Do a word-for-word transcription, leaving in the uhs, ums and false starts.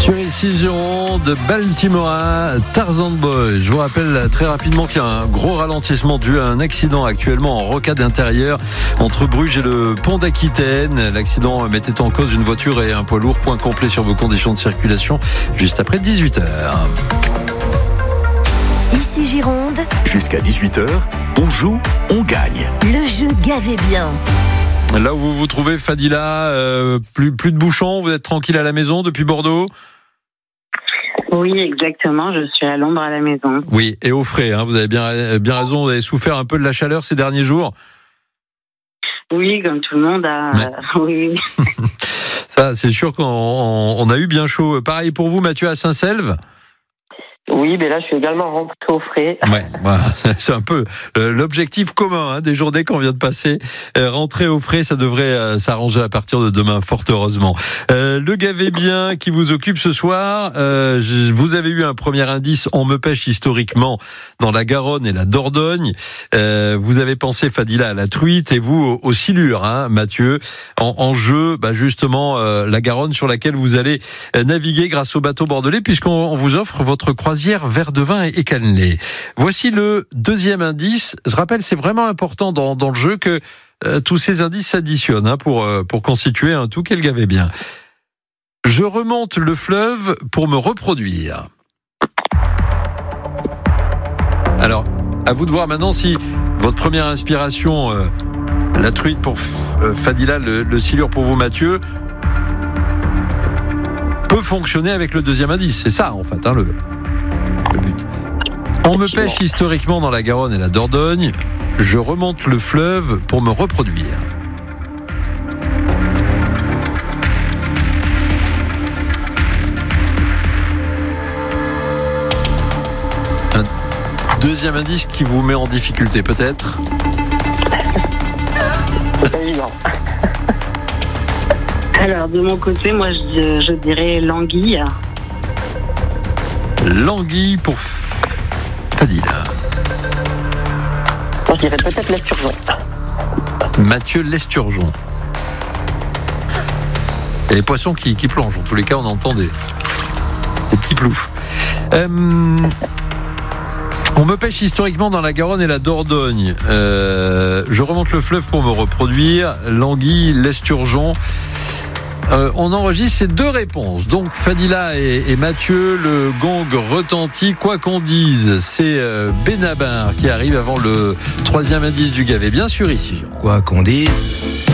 Sur ici Gironde de Baltimora, Tarzan Boy. Je vous rappelle très rapidement qu'il y a un gros ralentissement dû à un accident actuellement en rocade intérieure entre Bruges et le pont d'Aquitaine. L'accident mettait en cause une voiture et un poids lourd. Point complet sur vos conditions de circulation juste après dix-huit heures. Ici Gironde. Jusqu'à dix-huit heures, on joue, on gagne. Le jeu Gavez bien. Là où vous vous trouvez, Fadila, euh, plus, plus de bouchons, vous êtes tranquille à la maison depuis Bordeaux ? Oui, exactement, je suis à l'ombre à la maison. Oui, et au frais, hein, vous avez bien, bien raison, vous avez souffert un peu de la chaleur ces derniers jours ? Oui, comme tout le monde a... Ouais. oui. Ça, c'est sûr qu'on on a eu bien chaud. Pareil pour vous, Mathieu, à Saint-Selve ? Oui, mais là, je suis également rentré au frais. Ouais, voilà. C'est un peu euh, l'objectif commun hein, des journées qu'on vient de passer. Euh, rentrer au frais, ça devrait euh, s'arranger à partir de demain, fort heureusement. Euh, le Gavez bien qui vous occupe ce soir, euh, je, vous avez eu un premier indice, on me pêche historiquement dans la Garonne et la Dordogne. Euh, vous avez pensé, Fadila, à la truite et vous au, au silure, hein, Mathieu. En, en jeu, bah, justement, euh, la Garonne sur laquelle vous allez euh, naviguer grâce au bateau bordelais puisqu'on on vous offre votre croisière verre de vin et cannelé. Voici le deuxième indice. Je rappelle, c'est vraiment important dans, dans le jeu que euh, tous ces indices s'additionnent hein, pour, euh, pour constituer un tout qu'elle Gavez bien. Je remonte le fleuve pour me reproduire. Alors, à vous de voir maintenant si votre première inspiration, euh, la truite pour euh, Fadila, le, le silure pour vous, Mathieu, peut fonctionner avec le deuxième indice. C'est ça, en fait, hein, le... le but. On me pêche historiquement dans la Garonne et la Dordogne. Je remonte le fleuve pour me reproduire. Un deuxième indice qui vous met en difficulté, peut-être ? C'est pas évident. Alors, de mon côté, moi, je, je dirais l'anguille. L'anguille pour Fadila. Moi, je dirais peut-être l'esturgeon. Mathieu, l'esturgeon. Et les poissons qui, qui plongent. En tous les cas, on entend des, des petits ploufs. Euh, on me pêche historiquement dans la Garonne et la Dordogne. Euh, je remonte le fleuve pour me reproduire. L'anguille, l'esturgeon. Euh, on enregistre ces deux réponses. Donc Fadila et, et Mathieu, le gong retentit. Quoi qu'on dise, c'est euh, Benabar qui arrive avant le troisième indice du Gavez bien sûr ici. Quoi qu'on dise.